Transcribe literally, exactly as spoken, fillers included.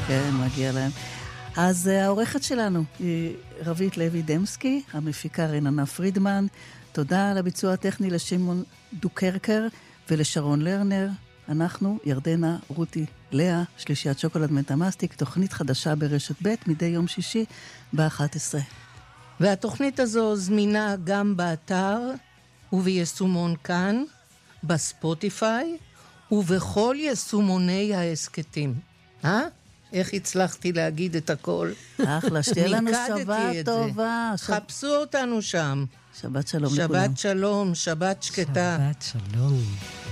כן, מגיע להם. אז העורכת שלנו היא רבית לוי דמסקי, המפיקה רננה פרידמן. תודה על הביצוע הטכני לשמעון דוקרקר ולשרון לרנר. אנחנו, ירדנה, רותי, לאה, שלישיית שוקולד מטמאסטיק, תוכנית חדשה ברשת ב' מדי יום שישי ב-אחת עשרה. והתוכנית הזו זמינה גם באתר וביישומון כאן, בספוטיפיי ובכל יישומוני העסקתים. אה? איך הצלחתי להגיד את הכל? אחלה, שתהיה לנו שבת טובה. חפשו אותנו שם. שבת שלום לכולם. שבת שלום, שבת שקטה. שבת שלום.